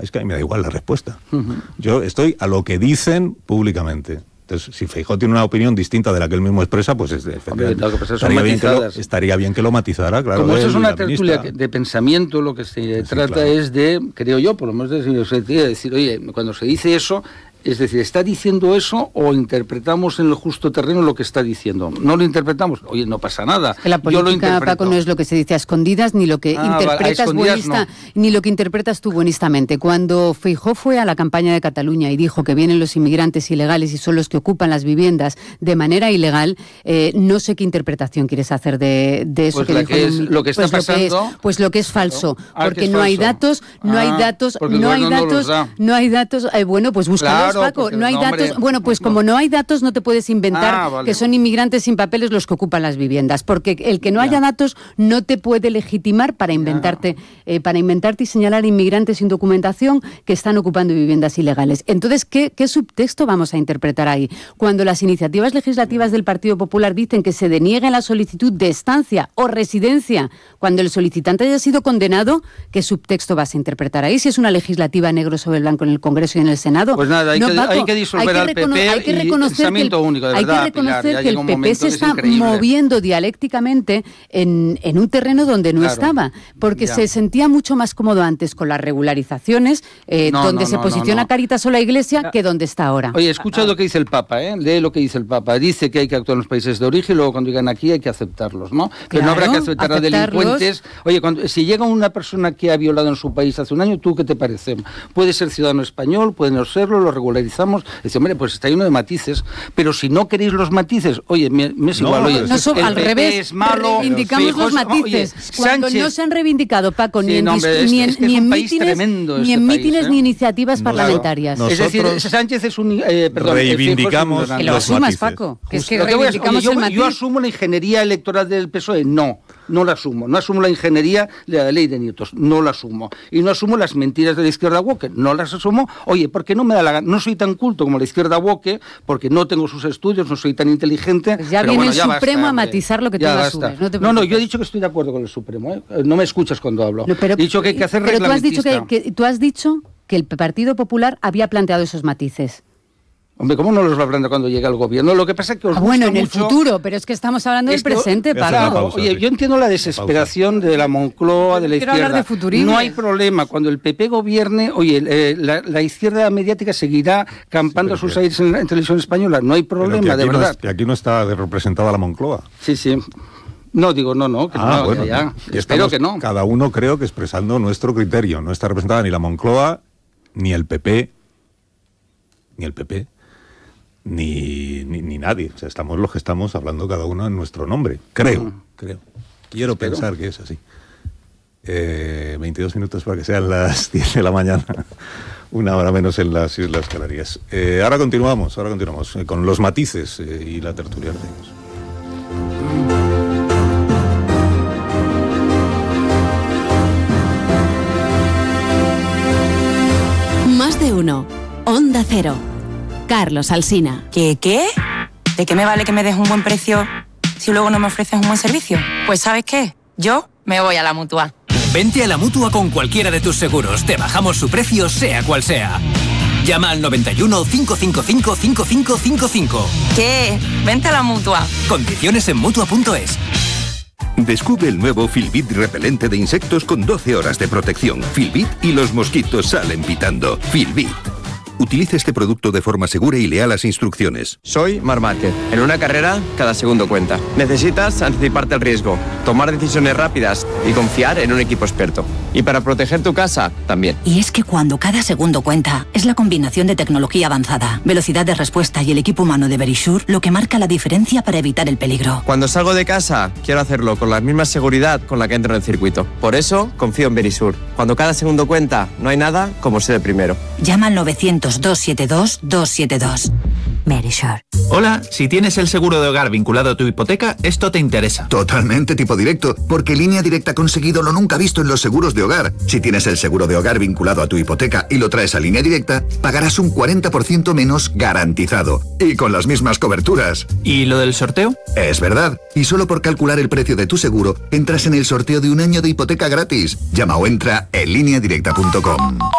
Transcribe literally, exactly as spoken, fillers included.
es que a mí me da igual la respuesta. Uh-huh. Yo estoy a lo que dicen públicamente. Entonces, si Feijóo tiene una opinión distinta de la que él mismo expresa, pues es, Hombre, claro, pues estaría, bien que lo, estaría bien que lo matizara, claro. Como eso es una tertulia de pensamiento, lo que se sí, trata claro. es de, creo yo, por lo menos de decir, oye, cuando se dice eso, es decir, ¿está diciendo eso o interpretamos en el justo terreno lo que está diciendo? No lo interpretamos, oye, no pasa nada. La política, yo lo interpreto. Paco, no es lo que se dice a escondidas, ni lo que ah, interpretas vale, buenista, no. ni lo que interpretas tú buenistamente. Cuando Feijóo fue a la campaña de Cataluña y dijo que vienen los inmigrantes ilegales y son los que ocupan las viviendas de manera ilegal, eh, no sé qué interpretación quieres hacer de, de eso pues que la dijo. Que es, lo que está pues pasando. Lo que es, pues lo que es falso, claro. ah, porque es no falso. hay datos, no ah, hay datos, no hay datos, no, no hay datos. Eh, bueno, pues búscalos, claro, Paco. No hay no, datos. Hombre, bueno, pues no. como no hay datos, no te puedes inventar ah, vale. que son inmigrantes sin papeles los que ocupan las viviendas, porque el que no ya. haya datos no te puede legitimar para inventarte, eh, para inventarte y señalar inmigrantes sin documentación que están ocupando viviendas ilegales. Entonces, ¿qué, qué subtexto vamos a interpretar ahí? Cuando las iniciativas legislativas del Partido Popular dicen que se deniegue la solicitud de estancia o residencia cuando el solicitante haya sido condenado, ¿qué subtexto vas a interpretar ahí? Si es una legislativa negro sobre blanco en el Congreso y en el Senado. Pues nada, hay, no, que, Paco, hay que disolver hay que al P P hay que y pensamiento que el, único, de hay verdad, que reconocer Pilar, que el P P se está moviendo dialécticamente en, en un terreno donde no claro. estaba, porque ya. se sentía mucho más cómodo antes con las regularizaciones, eh, no, donde no, se no, posiciona no, no. Cáritas o la Iglesia, ya. que donde está ahora. Oye, escucha lo que dice el Papa, ¿eh? Lee lo que dice el Papa. Dice que hay que actuar en los países de origen y luego cuando llegan aquí hay que aceptarlos, ¿no? Pero claro, no habrá que aceptar a delincuentes. Oye, cuando, si llega una persona que ha violado en su país hace un año, ¿tú qué te parece? Puede ser ciudadano español, puede no serlo, lo regularizamos. Dice, hombre, pues está lleno de matices, pero si no queréis los matices, oye, me, me es no, igual, oye, no, so, al revés, es malo, reivindicamos Feijóo, los matices. Oye, cuando Sánchez, no se han reivindicado, Paco, sí, ni en, no, hombre, ni en, es, es que ni es en un país mítines, tremendo ni, este en país, mítines ¿eh? ni iniciativas Nosotros, parlamentarias. nosotros, es decir, Sánchez es un... Eh, perdón, reivindicamos que lo asumas, matices. Paco, que es que lo que voy a, oye, reivindicamos yo, el matiz. yo asumo la ingeniería electoral del P S O E, no, no la asumo. No asumo la ingeniería de la ley de Newton, no la asumo. Y no asumo las mentiras de la izquierda woke, no las asumo. Oye, porque no me da la gana, no soy tan culto como la izquierda woke, porque no tengo sus estudios, no soy tan inteligente. Pues ya pero viene bueno, el ya Supremo basta, a matizar lo que tú ya asumes. No, te no, no, yo he dicho que estoy de acuerdo con el Supremo, ¿eh? No me escuchas cuando hablo. No, pero, he dicho que hay que hacer pero tú has dicho reglamentista. que, que tú has dicho que el Partido Popular había planteado esos matices. Hombre, ¿cómo no los va a plantear cuando llegue al gobierno? Lo que pasa es que os ah, bueno, en mucho... el futuro, pero es que estamos hablando Esto... del presente, Paco. Claro, oye, yo entiendo la desesperación de la Moncloa, de la Quiero izquierda. hablar de futurismo. No hay problema. Cuando el P P gobierne, oye, eh, la, la izquierda mediática seguirá campando sí, sus aires en, en televisión española. No hay problema, de verdad. No es, que aquí no está representada la Moncloa. Sí, sí. No, digo, no, no, que ah, no, bueno, ya, ya. Espero que no. Cada uno creo que expresando nuestro criterio. No está representada ni la Moncloa, ni el P P, ni el P P. Ni, ni, ni nadie. O sea, estamos los que estamos hablando cada uno en nuestro nombre. Creo, uh-huh. creo. Quiero Espero. pensar que es así. Eh, veintidós minutos para que sean las diez de la mañana. Una hora menos en las Islas Canarias. Eh, ahora continuamos, ahora continuamos eh, con los matices eh, y la tertulia. Más de uno. Onda Cero. Carlos Alsina. ¿Qué qué? ¿De qué me vale que me des un buen precio si luego no me ofreces un buen servicio? Pues ¿sabes qué? Yo me voy a la Mutua. Vente a la Mutua con cualquiera de tus seguros. Te bajamos su precio, sea cual sea. Llama al noventa y uno, cinco cinco cinco, cinco cinco cinco cinco. ¿Qué? Vente a la Mutua. Condiciones en Mutua punto es. Descubre el nuevo Filbit repelente de insectos con doce horas de protección. Filbit y los mosquitos salen pitando. Filbit. Utilice este producto de forma segura y lea las instrucciones. Soy Marc Márquez. En una carrera, cada segundo cuenta. Necesitas anticiparte al riesgo, tomar decisiones rápidas y confiar en un equipo experto. Y para proteger tu casa, también. Y es que cuando cada segundo cuenta, es la combinación de tecnología avanzada, velocidad de respuesta y el equipo humano de Verisure lo que marca la diferencia para evitar el peligro. Cuando salgo de casa, quiero hacerlo con la misma seguridad con la que entro en el circuito. Por eso, confío en Verisure. Cuando cada segundo cuenta, no hay nada como ser el primero. Llama al novecientos, doscientos setenta y dos, doscientos setenta y dos. Verisure. Hola, si tienes el seguro de hogar vinculado a tu hipoteca, esto te interesa. Totalmente tipo directo, porque Línea Directa ha conseguido lo nunca visto en los seguros de hogar. Si tienes el seguro de hogar vinculado a tu hipoteca y lo traes a Línea Directa, pagarás un cuarenta por ciento menos garantizado. Y con las mismas coberturas. ¿Y lo del sorteo? Es verdad. Y solo por calcular el precio de tu seguro, entras en el sorteo de un año de hipoteca gratis. Llama o entra en línea directa punto com.